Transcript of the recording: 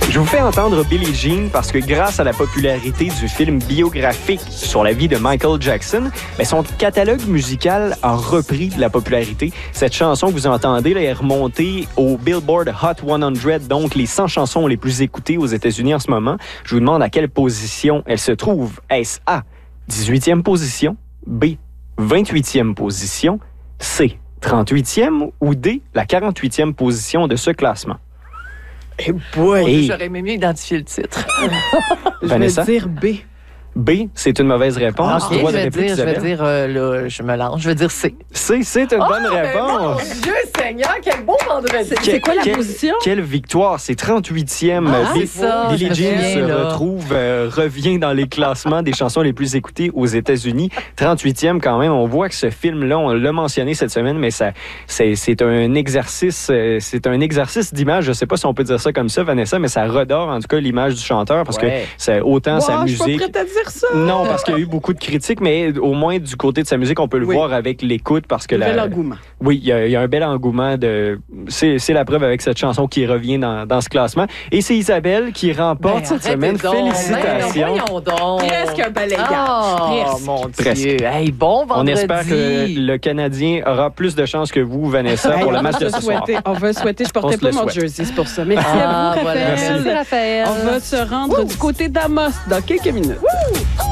Je vous fais entendre Billie Jean parce que grâce à la popularité du film biographique sur la vie de Michael Jackson, son catalogue musical a repris de la popularité. Cette chanson que vous entendez là, est remontée au Billboard Hot 100, donc les 100 chansons les plus écoutées aux États-Unis en ce moment. Je vous demande à quelle position elle se trouve. Est-ce A, 18e position, B, 28e position, C, 38e ou D, la 48e position de ce classement? Eh boy! J'aurais aimé mieux identifier le titre. Vanessa? Je vais dire B. B, c'est une mauvaise réponse. OK, Droit je de vais réplique, dire, Isabelle. là, je me lance. Je vais dire C. C, c'est une bonne réponse. Mon Dieu Seigneur, quel beau vendredi! C'est quoi la position? Quelle victoire! C'est 38e. c'est ça, Billie je me Jean souviens, se là. retrouve, revient dans les classements des chansons les plus écoutées aux États-Unis. 38e quand même. On voit que ce film-là, on l'a mentionné cette semaine, mais c'est un exercice d'image. Je ne sais pas si on peut dire ça comme ça, Vanessa, mais ça redore en tout cas l'image du chanteur parce que c'est autant sa Je suis musique. pas prête à dire ça. Non, parce qu'il y a eu beaucoup de critiques, mais au moins du côté de sa musique, on peut le voir avec l'écoute parce que Bel engouement. Oui, il y a un bel engouement. C'est la preuve avec cette chanson qui revient dans ce classement. Et c'est Isabelle qui remporte cette semaine. Félicitations. Voyons donc. Presque un balayage. Oh, Presque. mon Dieu. Presque. Hey, bon vendredi. On espère que le Canadien aura plus de chance que vous, Vanessa, pour le match de ce soir. On va souhaiter. Je On portais se pas le mon souhaite. jersey, c'est pour ça. Merci à vous, voilà. Raphaël. Merci, Raphaël. On va se rendre du côté d'Amos dans quelques minutes.